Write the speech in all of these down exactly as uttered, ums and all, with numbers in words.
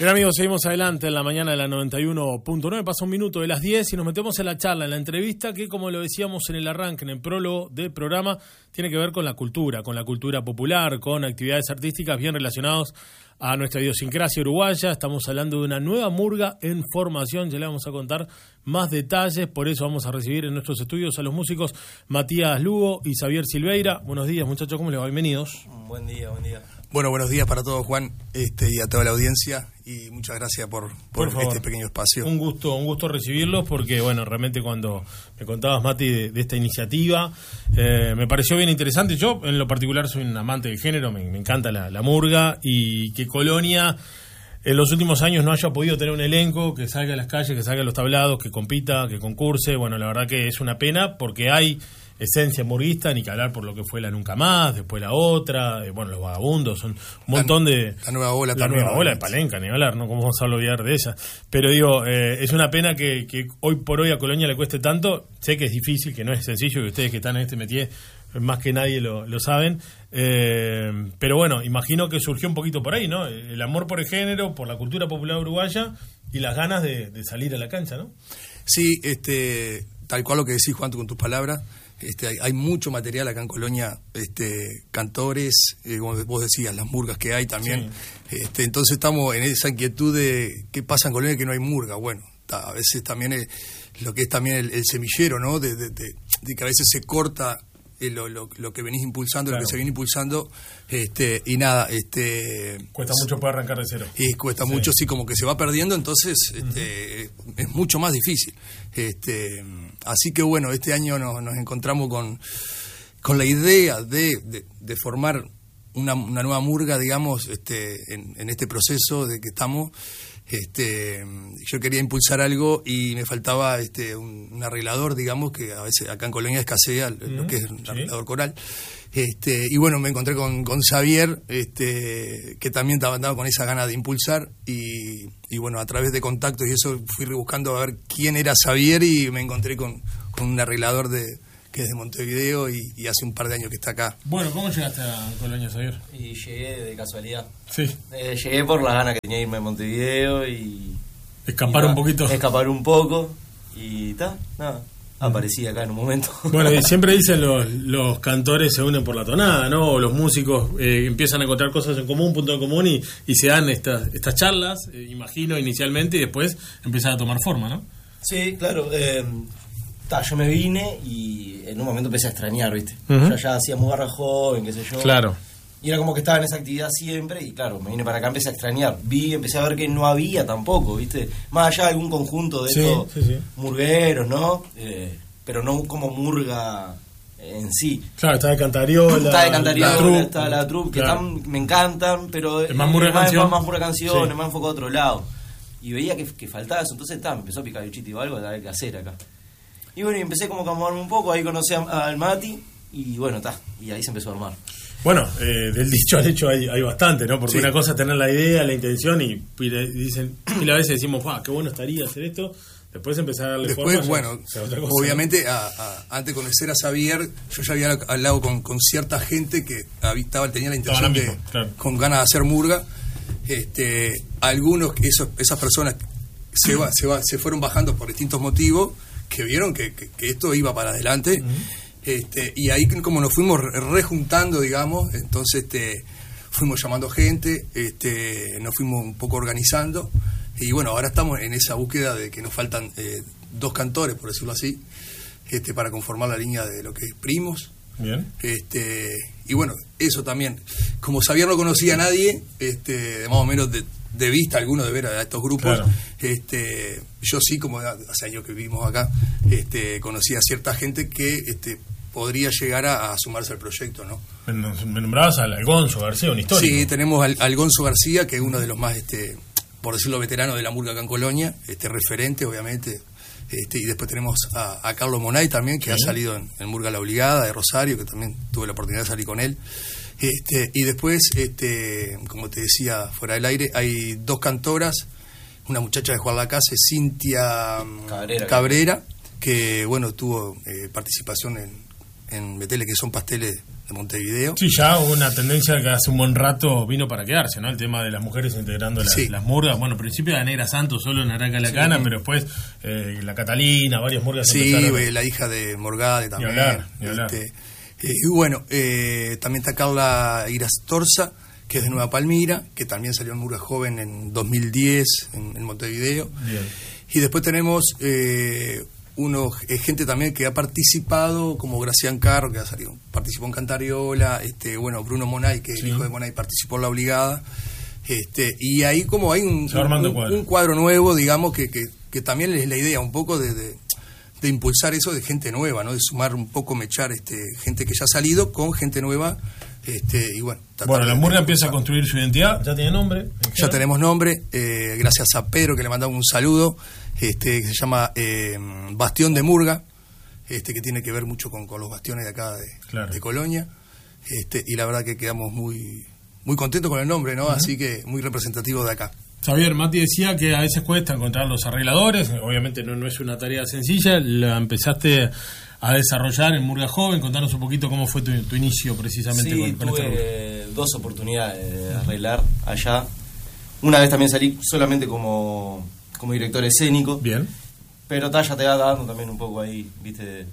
Bien, amigos, seguimos adelante en la mañana de la noventa y uno punto nueve. Pasa un minuto de las diez y nos metemos en la charla, en la entrevista que, como lo decíamos en el arranque, en el prólogo del programa, tiene que ver con la cultura, con la cultura popular, con actividades artísticas bien relacionadas a nuestra idiosincrasia uruguaya. Estamos hablando de una nueva murga en formación, ya le vamos a contar más detalles, por eso vamos a recibir en nuestros estudios a los músicos Matías Lugo y Xavier Silveira. Buenos días, muchachos, ¿cómo les va? Bienvenidos. Buen día, buen día. Bueno, buenos días para todos, Juan, este, y a toda la audiencia, y muchas gracias por, por, por este pequeño espacio. Un gusto, un gusto recibirlos, porque bueno, realmente cuando me contabas, Mati, de, de esta iniciativa, eh, me pareció bien interesante. Yo, en lo particular, soy un amante del género, me, me encanta la, la murga, y que Colonia en los últimos años no haya podido tener un elenco que salga a las calles, que salga a los tablados, que compita, que concurse. Bueno, la verdad que es una pena, porque hay esencia murguista, ni que hablar por lo que fue la Nunca Más, después la otra, eh, bueno, los Vagabundos, son un montón la, de... La nueva ola La también, nueva ola de Palenca, ni hablar, ¿no? ¿Cómo vamos a olvidar de ella? Pero digo, eh, es una pena que, que hoy por hoy a Colonia le cueste tanto. Sé que es difícil, que no es sencillo, que ustedes que están en este métier más que nadie lo, lo saben, eh, pero bueno, imagino que surgió un poquito por ahí, ¿no? El amor por el género, por la cultura popular uruguaya y las ganas de, de salir a la cancha, ¿no? Sí, este, tal cual lo que decís, Juan, con tus palabras. Este, hay, hay mucho material acá en Colonia, este, cantores, eh, como vos decías, las murgas que hay también. Sí. Este, entonces estamos en esa inquietud de qué pasa en Colonia que no hay murga. Bueno, ta, a veces también es, lo que es también el, el semillero, ¿no? De, de, de, de que a veces se corta Lo, lo, lo que venís impulsando, claro. Lo que se viene impulsando, este, y nada, este cuesta mucho poder arrancar de cero. Y cuesta sí. mucho, sí, como que se va perdiendo, entonces este, uh-huh. es mucho más difícil. Este, así que bueno, este año nos, nos encontramos con, con la idea de, de, de formar una, una nueva murga, digamos, este, en, en este proceso de que estamos. Este, yo quería impulsar algo y me faltaba este un, un arreglador, digamos, que a veces acá en Colonia escasea mm, lo que es un sí. arreglador coral. Este, y bueno, me encontré con, con Xavier, este, que también estaba, andaba con esa gana de impulsar, y, y bueno, a través de contactos y eso fui buscando a ver quién era Xavier, y me encontré con, con un arreglador de que es de Montevideo y, y hace un par de años que está acá. Bueno, ¿cómo llegaste a Colonia, Xavier? Y llegué de casualidad. Sí. Eh, llegué por las ganas que tenía de irme a Montevideo y... Escapar y, un poquito. Escapar un poco y ta, nada, aparecí acá en un momento. Bueno, y siempre dicen los, los cantores se unen por la tonada, ¿no? O los músicos eh, empiezan a encontrar cosas en común, punto en común, y, y se dan estas, estas charlas, eh, imagino, inicialmente, y después empiezan a tomar forma, ¿no? Sí, claro. Eh, ta, yo me vine y en un momento empecé a extrañar, ¿viste? Uh-huh. Yo ya hacía mugarra joven, qué sé yo. Claro. Y era como que estaba en esa actividad siempre, y claro, me vine para acá, empecé a extrañar. Vi, empecé a ver que no había tampoco, ¿viste? Más allá de algún conjunto de sí, estos sí, sí. murgueros, ¿no? Eh, pero no como murga en sí. Claro, está de Cantariola. Está de Cantariola, la troupe, está la troupe, que claro. están, me encantan, pero es más murga más, canción. más, más murga canción, sí. es más enfocado a otro lado. Y veía que, que faltaba eso, entonces está, me empezó a picar el chiti o algo, a ver qué hacer acá. Y bueno, y empecé como a acomodarme un poco, ahí conocí a, al Mati, y bueno, está, y ahí se empezó a armar. Bueno, eh, del dicho al hecho hay, hay bastante, ¿no? Porque sí. una cosa es tener la idea, la intención, y, y dicen, y a veces decimos, ¡ah, qué bueno estaría hacer esto! Después empezar a darle Después, forma. bueno, ya, otra cosa, obviamente, ¿no? a, a, antes de conocer a Xavier, yo ya había hablado con, con cierta gente que habitaba, tenía la intención mismo, de, claro. con ganas de hacer murga. Este, algunos, esos, esas personas se, va, se, va, se fueron bajando por distintos motivos, que vieron que, que, que esto iba para adelante. Uh-huh. Este, y ahí como nos fuimos rejuntando, digamos, entonces este, fuimos llamando gente, este, nos fuimos un poco organizando, y bueno, ahora estamos en esa búsqueda de que nos faltan eh, dos cantores, por decirlo así, este, para conformar la línea de lo que es Primos. Bien. Este, y bueno, eso también, como Xavier no conocía a nadie, este, de más o menos de, de vista alguno de ver a estos grupos, claro. este, yo sí, como hace años que vivimos acá, este, conocí a cierta gente que este, podría llegar a, a sumarse al proyecto, ¿no? Me nombrabas al Algonzo García, un histórico. Sí, tenemos al Algonzo García, que es uno de los más, este, por decirlo, veteranos de la murga acá en Colonia, este, referente, obviamente. Este, y después tenemos a, a Carlos Monay también, que ¿sí? ha salido en, en Murga La Obligada de Rosario, que también tuve la oportunidad de salir con él. Este, y después, este, como te decía, fuera del aire, hay dos cantoras, una muchacha de Juan Lacase, Cintia Cabrera, Cabrera, que bueno, tuvo eh, participación en, en Betele, que son pasteles de Montevideo. Sí, ya hubo una tendencia que hace un buen rato vino para quedarse, ¿no? El tema de las mujeres integrando las, sí. las murgas. Bueno, al principio la Negra Santos solo en Araca La Cana, sí. pero después eh, la Catalina, varias murgas. Sí, empezaron. La hija de Morgade también. Ni hablar, ni hablar. Este, eh, y bueno, eh, también está Carla Irastorza, que es de Nueva Palmira, que también salió en Murga Joven en dos mil diez en, en Montevideo. Bien. Y después tenemos eh, uno, eh, gente también que ha participado, como Gracián Carro, que ha salido, participó en Cantariola, este, bueno, Bruno Monay, que sí. el hijo de Monay participó en La Obligada. Este, y ahí como hay un, un, cuadro. un cuadro nuevo, digamos, que, que, que también es la idea un poco de, de, de impulsar eso de gente nueva, ¿no? De sumar un poco, mechar este, gente que ya ha salido con gente nueva. Este, y bueno, bueno, la murga empieza a construir su identidad, ya tiene nombre. Ya tenemos nombre, eh, gracias a Pedro, que le mandamos un saludo, este, que se llama eh, Bastión de Murga, este, que tiene que ver mucho con, con los bastiones de acá de, claro. de Colonia, este, y la verdad que quedamos muy, muy contentos con el nombre, ¿no? Uh-huh. Así que muy representativo de acá. Xavier, Mati decía que a veces cuesta encontrar los arregladores, obviamente no, no es una tarea sencilla, la empezaste a desarrollar en Murga Joven. Contanos un poquito cómo fue tu, tu inicio precisamente sí, con, con tuve este dos oportunidades de arreglar allá. Una vez también salí solamente como, como director escénico. Bien. Pero ta, ya te va dando también un poco ahí, viste, de,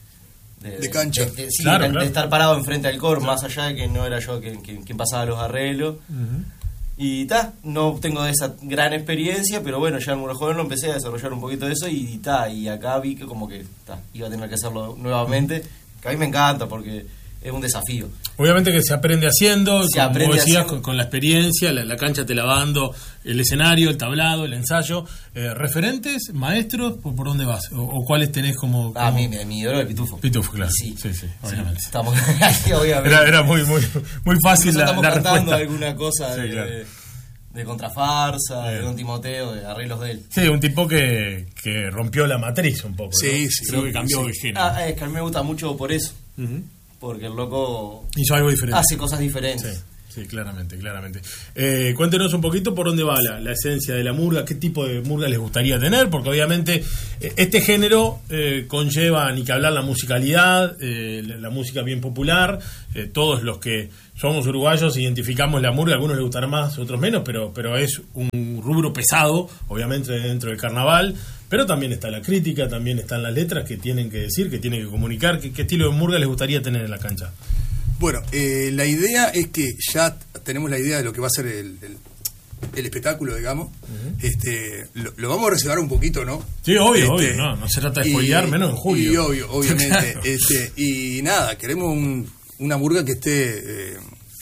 de, de cancha. De, de, sí, claro, de, claro. de estar parado enfrente al coro, claro. más allá de que no era yo quien, quien, quien pasaba los arreglos. Uh-huh. Y ta, no tengo esa gran experiencia, pero bueno, ya en Murga Joven lo empecé a desarrollar un poquito de eso y ta, y acá vi que como que ta, iba a tener que hacerlo nuevamente, que a mí me encanta porque es un desafío. Obviamente que se aprende haciendo, se como aprende decías, haciendo. Con, con la experiencia, la, la cancha te la va dando el escenario, el tablado, el ensayo. Eh, ¿Referentes, maestros, por, por dónde vas? ¿O, o cuáles tenés como...? como... Ah, mi, mi, mi ídolo es Pitufo. Pitufo, claro. Sí, sí, sí, obviamente. Sí, estamos ahí, obviamente. Era, era muy, muy, muy fácil la, estamos la cantando respuesta. alguna cosa sí, de... claro. de Contrafarsa, Bien. de Don Timoteo, de arreglos de él. Sí, un tipo que, que rompió la matriz un poco. Sí, ¿no? sí. Creo sí, que cambió sí. el género. Ah, es que a mí me gusta mucho por eso. Uh-huh. Porque el loco hizo algo diferente. Hace cosas diferentes. Sí. Sí, claramente, claramente. Eh, cuéntenos un poquito por dónde va la, la esencia de la murga, qué tipo de murga les gustaría tener, porque obviamente eh, este género eh, conlleva, ni que hablar, la musicalidad, eh, la, la música bien popular. Eh, todos los que somos uruguayos identificamos la murga, a algunos les gustará más, otros menos, pero, pero es un rubro pesado, obviamente dentro del carnaval. Pero también está la crítica, también están las letras que tienen que decir, que tienen que comunicar. ¿Qué, qué estilo de murga les gustaría tener en la cancha? Bueno, eh, la idea es que ya tenemos la idea de lo que va a ser el, el, el espectáculo, digamos. Uh-huh. Este, lo, lo vamos a reservar un poquito, ¿no? Sí, obvio, este, obvio. No, no se trata de spoilear, menos en julio. Y obvio, obviamente. Claro. este, y nada, queremos un, una murga que esté, eh,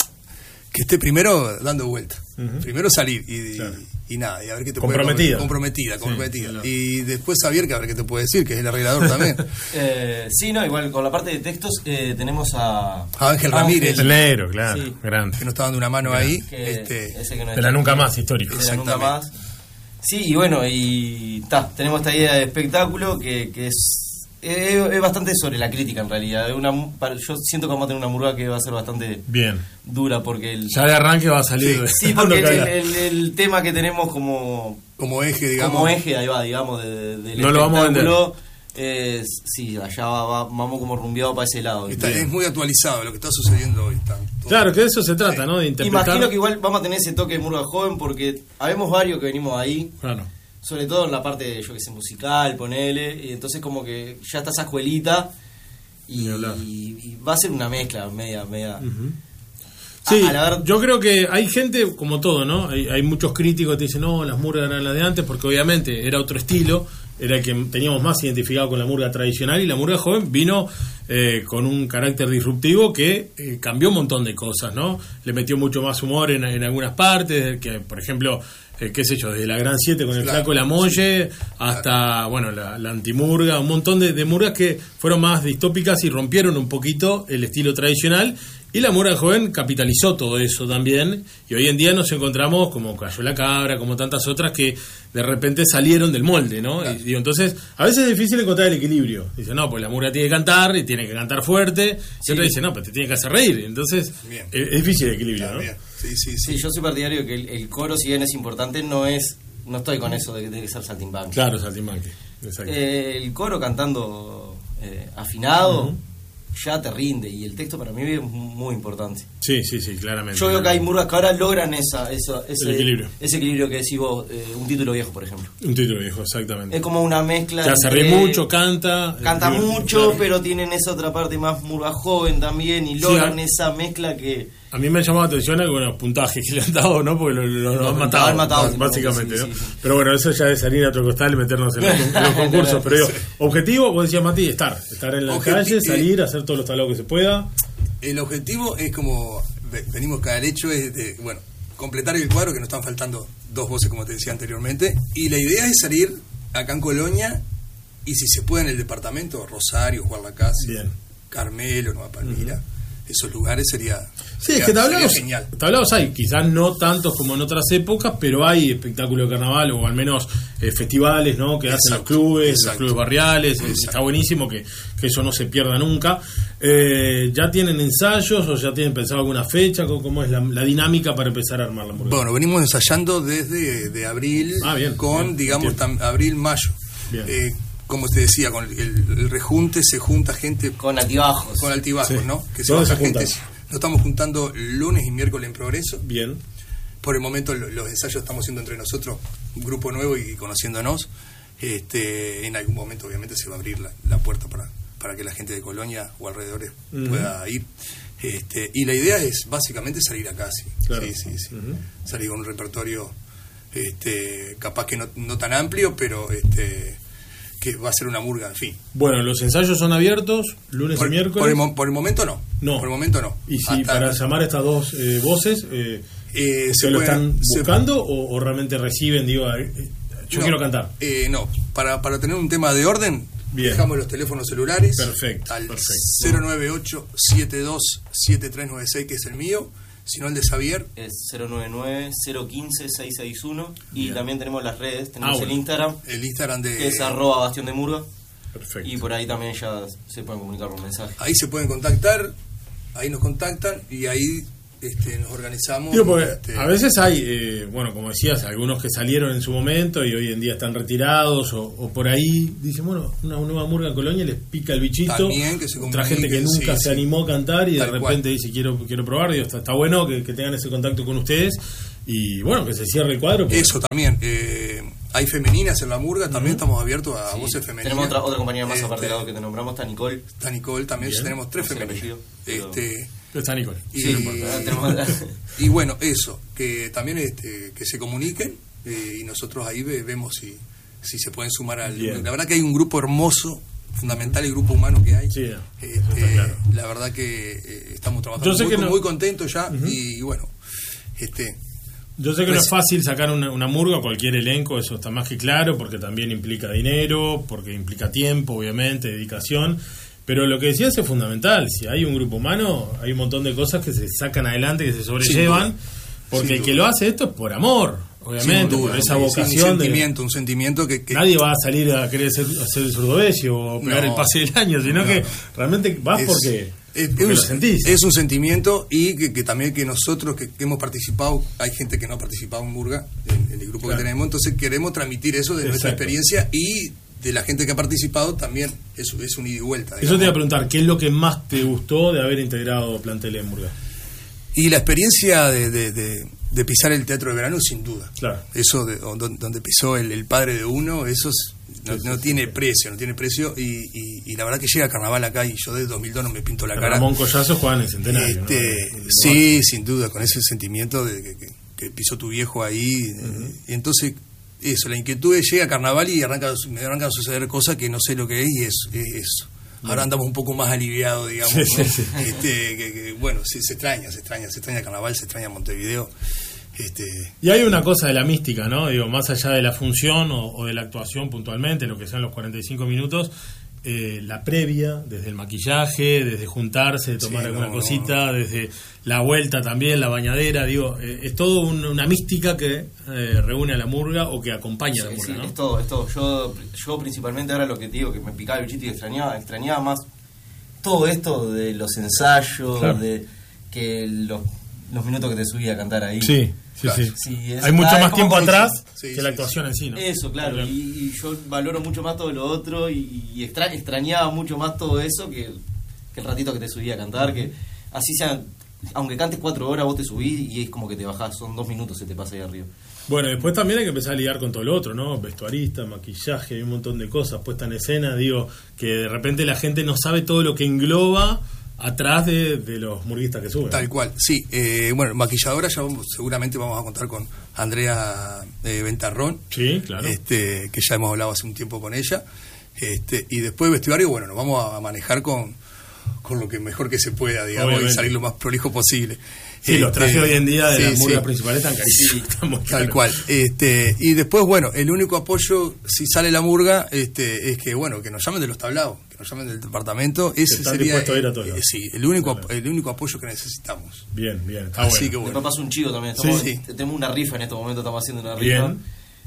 que esté primero dando vuelta. Uh-huh. Primero salir y, claro. y, y nada, y a ver qué te comprometida. puede comprometida. Comprometida, comprometida. Sí, claro. Y después Xavier, que a ver qué te puede decir, que es el arreglador también. eh, sí, no, igual con la parte de textos eh, tenemos a, a Ángel Ramírez. El negro, claro, sí. grande. Que nos está dando una mano claro. ahí. Que, este, ese que no de la nunca más histórico. De la nunca más. Sí, y bueno, y ta, tenemos esta idea de espectáculo que, que es Es, es bastante sobre la crítica en realidad. Una, yo siento que vamos a tener una murga que va a ser bastante bien dura porque el, ya de arranque va a salir. Sí, sí porque el, el, el tema que tenemos como como eje, digamos. Como eje, ahí va, digamos, de, de, del no lo vamos a vender. Es, sí, allá va, va, vamos como rumbeado para ese lado. Está, es muy actualizado lo que está sucediendo hoy. Tanto. Claro, que de eso se trata, sí. ¿no? De interpretar. Imagino que igual vamos a tener ese toque de murga joven porque habemos varios que venimos ahí. Claro. Sobre todo en la parte, yo que sé, musical, ponele, y entonces como que ya está esa escuelita y, y, y va a ser una mezcla media, media... Uh-huh. Sí, a, a ver... yo creo que hay gente, como todo, ¿no? Hay, hay muchos críticos que te dicen, no, las murgas eran las de antes, porque obviamente era otro estilo, era el que teníamos más identificado con la murga tradicional, y la murga joven vino eh, con un carácter disruptivo que eh, cambió un montón de cosas, ¿no? Le metió mucho más humor en, en algunas partes, que por ejemplo... Eh, qué sé yo, desde la Gran siete con el claro, Flaco Lamolle sí, hasta, claro. bueno, la, la antimurga, un montón de, de murgas que fueron más distópicas y rompieron un poquito el estilo tradicional, y la murga joven capitalizó todo eso también, y hoy en día nos encontramos como Cayó la Cabra, como tantas otras que de repente salieron del molde, ¿no? Claro. Y, digo, entonces, a veces es difícil encontrar el equilibrio. Dice, no, pues la murga tiene que cantar y tiene que cantar fuerte, sí. Y otra dice, no, pues te tiene que hacer reír. Entonces, es, es difícil el equilibrio, claro, ¿no? Bien. Sí, sí, sí. Sí, yo soy partidario que el, el coro, si bien es importante, no es, no estoy con eso de que tiene que ser saltimbanqui. Claro, saltimbanqui. Exacto. Eh, el coro cantando eh, afinado, uh-huh. ya te rinde, y el texto para mí es muy importante. Sí, sí, sí, claramente. Yo veo que hay murgas que ahora logran esa, esa ese, equilibrio. ese equilibrio que decís vos, eh, un título viejo, por ejemplo. Un título viejo, exactamente. Es como una mezcla. Ya se ríe mucho, canta. Canta eh, mucho, claro. pero tienen esa otra parte más murga joven también, y logran sí, a, esa mezcla que... A mí me ha llamado la atención algunos puntajes que le han dado, ¿no? Porque lo, lo, lo, lo han matado, matado básicamente, sí, ¿no? Sí, sí. Pero bueno, eso ya es salir a otro costal y meternos en los, en los concursos. Pero digo, objetivo, vos decías, Mati, estar. Estar en la Objeti- calle, salir, hacer todos los tablados que se pueda. El objetivo es como venimos cada hecho, es de, bueno, completar el cuadro, que nos están faltando dos voces, como te decía anteriormente. Y la idea es salir acá en Colonia, y si se puede en el departamento, Rosario, Guadalacacín, Carmelo, Nueva Palmira. Uh-huh. Esos lugares sería, sí, sería, es que tablados, genial. Tablados hay, quizás no tantos como en otras épocas, pero hay espectáculos de carnaval o al menos eh, festivales, ¿no? Que exacto, hacen los clubes, exacto. los clubes barriales. Exacto. Está buenísimo que, que eso no se pierda nunca. Eh, ¿Ya tienen ensayos o ya tienen pensado alguna fecha? ¿Cómo es la, la dinámica para empezar a armar la hamburguesa? Bueno, venimos ensayando desde de abril ah, bien, con, bien, digamos, tam, abril, mayo. Bien. Eh, como te decía, con el, el rejunte se junta gente... Con altibajos. Con altibajos, sí. ¿no? Que se baja se gente. Nos estamos juntando lunes y miércoles en Progreso. Bien. Por el momento los ensayos estamos haciendo entre nosotros, un grupo nuevo y conociéndonos. Este, en algún momento obviamente se va a abrir la, la puerta para, para que la gente de Colonia o alrededores uh-huh. pueda ir. Este, y la idea es básicamente salir acá, sí. Claro. Sí, sí, sí. Uh-huh. Salir con un repertorio este, capaz que no, no tan amplio, pero... este que va a ser una murga, en fin. Bueno, los ensayos son abiertos, lunes por, y miércoles. Por el, por el momento no. No. Por el momento no. Y si Hasta para llamar a estas dos eh, voces, eh, eh, ¿se, se lo puede, están buscando se, o, o realmente reciben, digo, eh, yo no, quiero cantar? Eh, no, para, para tener un tema de orden, bien. Dejamos los teléfonos celulares. Perfecto. Al perfecto. cero nueve ocho siete dos siete tres nueve seis, que es el mío. Si no, el de Xavier es cero nueve nueve cero uno cinco seis seis uno. Y bien. También tenemos las redes, tenemos ah, el bueno. Instagram, el Instagram de que es arroba Bastión de Murga. Perfecto. Y por ahí también ya se pueden comunicar por mensaje. Ahí se pueden contactar, ahí nos contactan y ahí este, nos organizamos. Digo, porque este, a veces hay, eh, bueno, como decías, algunos que salieron en su momento y hoy en día están retirados o, o por ahí dicen, bueno, una nueva murga en Colonia les pica el bichito. También, que se otra gente que nunca sí, se sí. animó a cantar y Tal de repente cual. dice, quiero quiero probar. Digo, está, está bueno que, que tengan ese contacto con ustedes y bueno, que se cierre el cuadro. Porque... Eso también. Eh, hay femeninas en la murga, también uh-huh. estamos abiertos a sí. voces femeninas. Tenemos otra, otra compañía más este, aparte de la que te nombramos, está Nicole. Está Nicole también, bien. Tenemos tres no sé femeninas. Pero... Este, está Nicole. Y, sí, y, y bueno, eso, que también este, que se comuniquen eh, y nosotros ahí ve, vemos si, si se pueden sumar al... Bien. La verdad que hay un grupo hermoso, fundamental, el grupo humano que hay. Sí, este, claro. La verdad que eh, estamos trabajando Yo sé muy, que no... muy contentos ya uh-huh. y, y bueno, este... Yo sé que pues, no es fácil sacar una, una murga, cualquier elenco, eso está más que claro, porque también implica dinero, porque implica tiempo, obviamente, dedicación, pero lo que decías es fundamental. Si hay un grupo humano, hay un montón de cosas que se sacan adelante, que se sobrellevan, porque el que lo hace esto es por amor, obviamente, duda, por esa sí, vocación. Un sentimiento, de, un sentimiento que, que... Nadie va a salir a querer hacer, hacer el zurdovesio o pegar no, el pase del año, sino no, que realmente vas es, porque... Es, Porque es, lo sentís. Es un sentimiento y que, que también que nosotros que, que hemos participado, hay gente que no ha participado en Murga, en, en el grupo claro. que tenemos, entonces queremos transmitir eso de Exacto. nuestra experiencia y de la gente que ha participado también, es, es un ida y vuelta. Digamos. Eso te iba a preguntar, ¿qué es lo que más te gustó de haber integrado plantel en Murga? Y la experiencia de, de, de, de pisar el teatro de verano, sin duda. Claro. Eso de, donde, donde pisó el, el padre de uno, eso es, no, sí, sí, no sí, tiene sí. precio, no tiene precio. Y, y, y la verdad que llega Carnaval acá y yo desde dos mil dos no me pinto la cara. Ramón Collazo juega en el Centenario. Este, ¿no? Sí, sin duda, con ese sentimiento de que, que, que pisó tu viejo ahí. Uh-huh. eh, y entonces, eso, la inquietud es llega Carnaval y arranca, me arrancan a suceder cosas que no sé lo que es y es, es eso. Ahora andamos un poco más aliviados, digamos. Sí, ¿no? sí, sí. Este, que, que, bueno, sí, se extraña, se extraña, se extraña Carnaval, se extraña Montevideo. Este... Y hay una cosa de la mística, ¿no? Digo, más allá de la función o, o de la actuación puntualmente, lo que sean los cuarenta y cinco minutos, eh, la previa, desde el maquillaje, desde juntarse, tomar sí, alguna no, cosita, no. desde la vuelta también, la bañadera, digo, eh, es todo un, una mística que eh, reúne a la murga o que acompaña sí, a la murga, sí, ¿no? es todo, es todo. Yo, yo principalmente ahora lo que te digo, que me picaba el bichito y extrañaba, extrañaba más todo esto de los ensayos, claro. de que los, los minutos que te subía a cantar ahí. Sí. Sí, claro. sí. Sí, hay mucho más tiempo como, atrás sí, que sí, la actuación sí. en sí, ¿no? Eso, claro, y, y yo valoro mucho más todo lo otro y, y extra, extrañaba mucho más todo eso que que el ratito que te subí a cantar, que así sea, aunque cantes cuatro horas, vos te subís y es como que te bajás, son dos minutos, se te pasa ahí arriba. Bueno, después también hay que empezar a lidiar con todo lo otro, ¿no? Vestuarista, maquillaje, hay un montón de cosas, puesta en escena, digo, que de repente la gente no sabe todo lo que engloba atrás de, de los murguistas que suben. Tal cual, sí. Eh, bueno, maquilladora ya vamos, seguramente vamos a contar con Andrea eh, Ventarrón. Sí, claro. Este, que ya hemos hablado hace un tiempo con ella. Este, y después vestuario, bueno, nos vamos a manejar con, con lo que mejor que se pueda, digamos, Obviamente. y salir lo más prolijo posible. Sí, este, los trajes hoy en día de sí, las murgas sí. principales están carísimos. Sí, están muy tal caros. cual. Este, y después, bueno, el único apoyo, si sale la murga, este, es que, bueno, que nos llamen de los tablados, que nos llamen del departamento. Ese están sería dispuestos a ir a eh, todos lados. sí, el único, Claro. el único apoyo que necesitamos. Bien, bien, está Así bueno. que bueno. Después pasa un chivo también, estamos, Sí, sí. tenemos una rifa en este momento, estamos haciendo una rifa. Bien.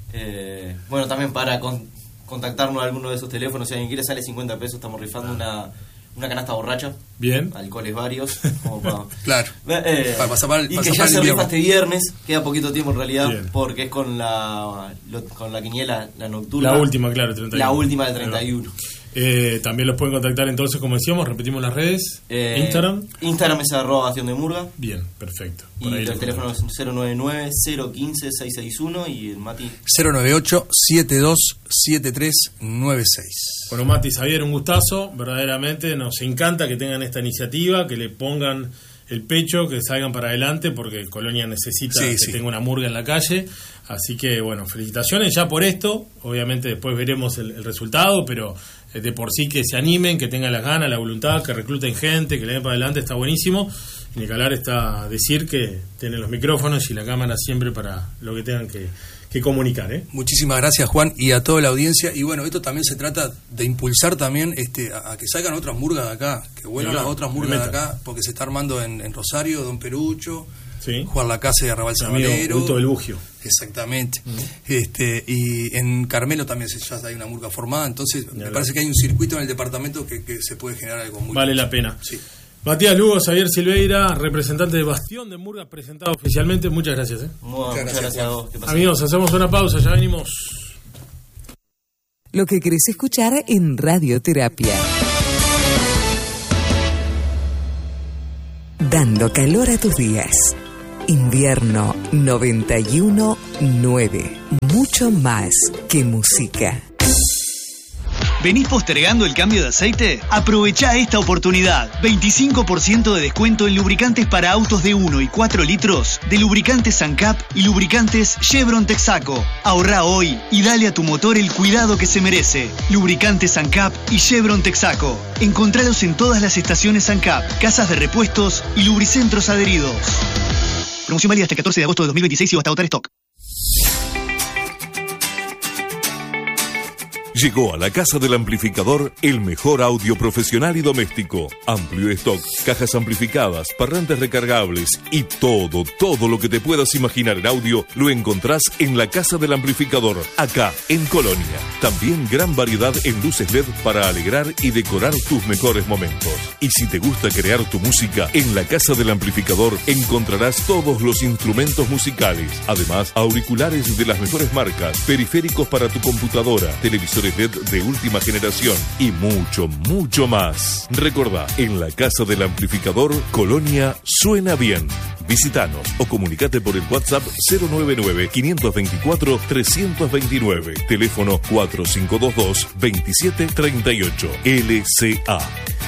Eh, bueno, también para con, contactarnos a alguno de esos teléfonos, si alguien quiere, sale cincuenta pesos, estamos rifando una, una canasta borracha. Bien. Alcoholes varios. Como para, Claro. Eh, Para pasar mal- y pasar que ya mal se invierno. rifa este viernes, queda poquito tiempo en realidad, Bien. porque es con la lo- con la quiniela, la nocturna. La última, claro, treinta y uno. La última del Ahí va. treinta y uno. Eh, también los pueden contactar entonces, como decíamos, repetimos las redes. Eh, Instagram. Instagram es arroba Bastión de Murga. Bien, perfecto. Y Por ahí el lo teléfono contactan. es cero nueve nueve, cero uno cinco, seis seis uno y el Mati. cero nueve ocho, siete dos siete tres nueve seis. Bueno, Mati, Xavier, un gustazo, verdaderamente nos encanta que tengan esta iniciativa, que le pongan el pecho, que salgan para adelante, porque Colonia necesita Sí, que sí. tenga una murga en la calle, así que bueno, felicitaciones ya por esto, obviamente después veremos el, el resultado, pero eh, de por sí que se animen, que tengan las ganas, la voluntad, que recluten gente, que le den para adelante, está buenísimo. Y Nicalar está a decir que tienen los micrófonos y la cámara siempre para lo que tengan que, que comunicar, ¿eh? Muchísimas gracias, Juan, y a toda la audiencia. Y bueno, esto también se trata de impulsar también este, a, a que salgan otras murgas de acá, que vuelvan Claro, las otras que murgas de metan. acá, porque se está armando en, en Rosario, Don Perucho, Sí. Juan Lacase de Arrabal Mi amigo Sabalero. Bulto del Bugio. Exactamente. este Y en Carmelo también se, ya hay una murga formada, entonces me hablar. parece que hay un circuito en el departamento que, que se puede generar algo muy Vale bueno. la pena. Sí. Matías Lugo, Xavier Silveira, representante de Bastión de Murga, presentado oficialmente. Muchas gracias. ¿eh? Bueno, muchas gracias, gracias a Juan. vos. que pasen. Amigos, hacemos una pausa, ya venimos. Lo que querés escuchar en Radioterapia. Dando calor a tus días. Invierno noventa y uno nueve. Mucho más que música. ¿Venís postergando el cambio de aceite? Aprovecha esta oportunidad. veinticinco por ciento de descuento en lubricantes para autos de uno y cuatro litros de lubricantes Sancap y lubricantes Chevron Texaco. Ahorra hoy y dale a tu motor el cuidado que se merece. Lubricantes Sancap y Chevron Texaco. Encontralos en todas las estaciones Sancap, casas de repuestos y lubricentros adheridos. Promoción válida hasta el catorce de agosto de dos mil veintiséis y hasta agotar stock. Llegó a la Casa del Amplificador el mejor audio profesional y doméstico. Amplio stock, cajas amplificadas, parlantes recargables y todo, todo lo que te puedas imaginar en audio lo encontrás en la Casa del Amplificador, acá en Colonia. También gran variedad en luces L E D para alegrar y decorar tus mejores momentos. Y si te gusta crear tu música, en la Casa del Amplificador encontrarás todos los instrumentos musicales. Además, auriculares de las mejores marcas, periféricos para tu computadora, televisores L E D de última generación y mucho, mucho más. Recordá, en la Casa del Amplificador, Colonia suena bien. Visítanos o comunicate por el WhatsApp cero nueve nueve, cinco dos cuatro, tres dos nueve. Teléfono cuatro cinco dos dos, dos siete tres ocho. L C A.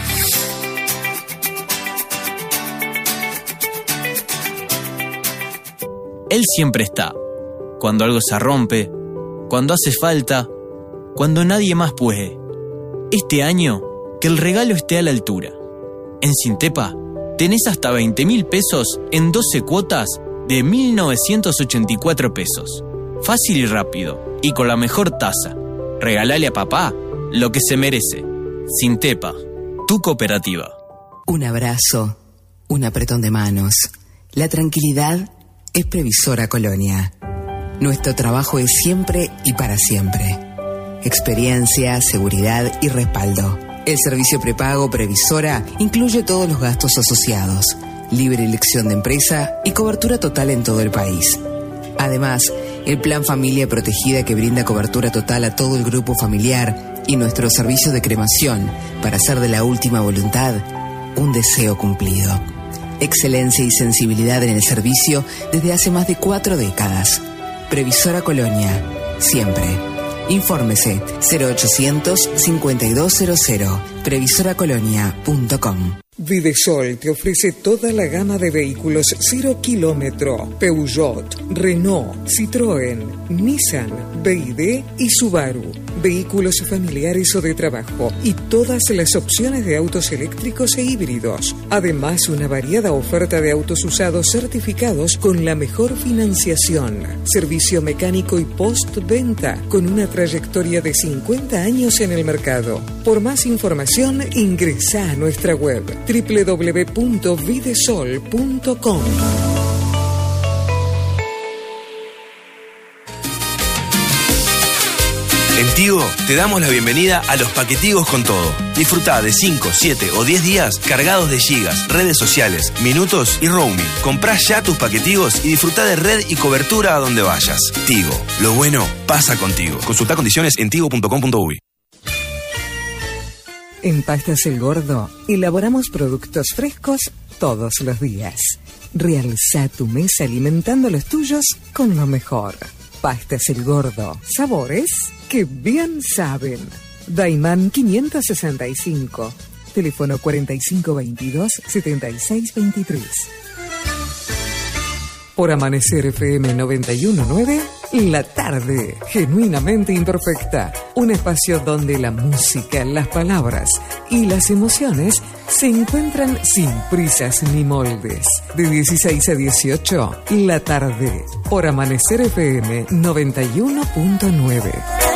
Él siempre está. Cuando algo se rompe, cuando hace falta, cuando nadie más puede. Este año, que el regalo esté a la altura. En Sintepa, tenés hasta veinte mil pesos en doce cuotas de mil novecientos ochenta y cuatro pesos. Fácil y rápido, y con la mejor tasa. Regalale a papá lo que se merece. Sintepa, tu cooperativa. Un abrazo, un apretón de manos. La tranquilidad es Previsora Colonia. Nuestro trabajo es siempre y para siempre. Experiencia, seguridad y respaldo. El servicio prepago Previsora incluye todos los gastos asociados, libre elección de empresa y cobertura total en todo el país. Además, el Plan Familia Protegida que brinda cobertura total a todo el grupo familiar y nuestro servicio de cremación para hacer de la última voluntad un deseo cumplido. Excelencia y sensibilidad en el servicio desde hace más de cuatro décadas. Previsora Colonia, siempre. Infórmese cero ochocientos cincuenta y dos cero cero, previsora colonia punto com. Videsol te ofrece toda la gama de vehículos cero kilómetro, Peugeot, Renault, Citroën, Nissan, B Y D y Subaru. Vehículos familiares o de trabajo y todas las opciones de autos eléctricos e híbridos. Además, una variada oferta de autos usados certificados con la mejor financiación. Servicio mecánico y postventa con una trayectoria de cincuenta años en el mercado. Por más información, ingresa a nuestra web doble u doble u doble u punto videsol punto com. En Tigo te damos la bienvenida a los paquetigos con todo. Disfruta de cinco, siete o diez días cargados de gigas, redes sociales, minutos y roaming. Comprá ya tus paquetigos y disfruta de red y cobertura a donde vayas. Tigo, lo bueno pasa contigo. Consulta condiciones en tigo punto com punto uy. En Pastas El Gordo elaboramos productos frescos todos los días. Realza tu mesa alimentando los tuyos con lo mejor. Pastas El Gordo, sabores que bien saben. Daimán quinientos sesenta y cinco, teléfono cuarenta y cinco veintidós setenta y seis veintitrés. Por Amanecer F M noventa y uno punto nueve, La Tarde, genuinamente imperfecta. Un espacio donde la música, las palabras y las emociones se encuentran sin prisas ni moldes. De dieciséis a dieciocho, La Tarde. Por Amanecer F M noventa y uno punto nueve.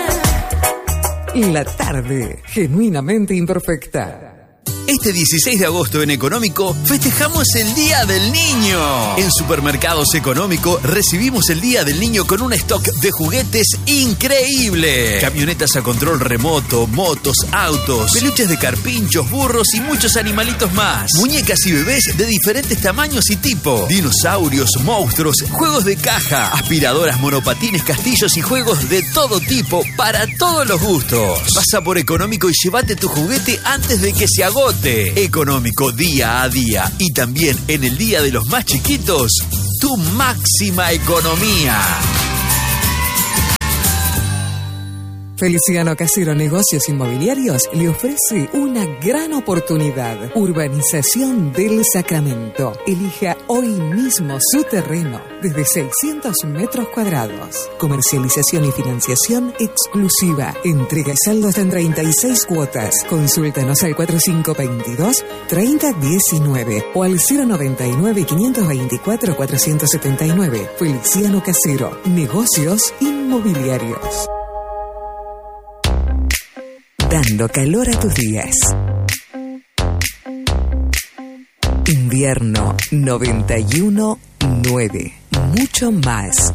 La Tarde, genuinamente imperfecta. Este dieciséis de agosto en Económico festejamos el Día del Niño. En Supermercados Económico recibimos el Día del Niño con un stock de juguetes increíble. Camionetas a control remoto, motos, autos, peluches de carpinchos, burros y muchos animalitos más. Muñecas y bebés de diferentes tamaños y tipo. Dinosaurios, monstruos, juegos de caja, aspiradoras, monopatines, castillos y juegos de todo tipo para todos los gustos. Pasa por Económico y llévate tu juguete antes de que se agote. Económico día a día y también en el Día de los Más Chiquitos, tu máxima economía. Feliciano Casero Negocios Inmobiliarios le ofrece una gran oportunidad. Urbanización del Sacramento. Elija hoy mismo su terreno desde seiscientos metros cuadrados. Comercialización y financiación exclusiva. Entrega y saldo hasta en treinta y seis cuotas. Consúltanos al cuarenta y cinco veintidós treinta diecinueve o al cero noventa y nueve quinientos veinticuatro cuatrocientos setenta y nueve. Feliciano Casero Negocios Inmobiliarios. Dando calor a tus días. Invierno noventa y uno punto nueve. Mucho más